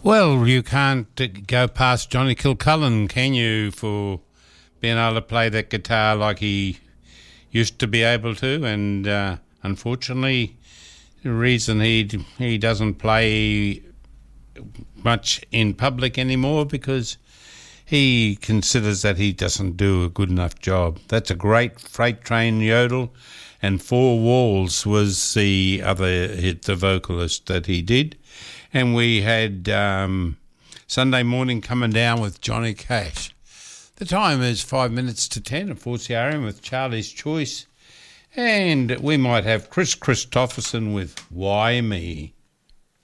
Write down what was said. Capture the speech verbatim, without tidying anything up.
Well, you can't uh, go past Johnny Kilcullen, can you, for being able to play that guitar like he used to be able to, and uh, unfortunately the reason he he doesn't play much in public anymore because he considers that he doesn't do a good enough job. That's a great freight train yodel, and Four Walls was the other hit, the vocalist that he did. And we had um, Sunday Morning Coming Down with Johnny Cash. The time is five minutes to ten at four C R M with Charlie's Choice. And we might have Chris Christopherson with Why Me?